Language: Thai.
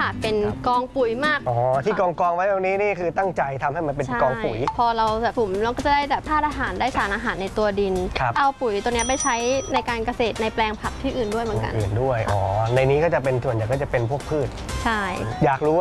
ค่ะเป็นกองปุ๋ยมากอ๋อที่กองไว้ตรงนี้นี่คือตั้งใจทำให้มันเป็นกองปุ๋ยพอเราแบบปุ๋มเราก็จะได้แบบธาตุอาหารได้สารอาหารในตัวดินเอาปุ๋ยตัวนี้ไปใช้ในการเกษตรในแปลงผักที่อื่นด้วยเหมือนกันอื่นด้วยอ๋อในนี้ก็จะเป็นส่วนใหญ่ก็จะเป็นพวกพืชใช่อยากรู้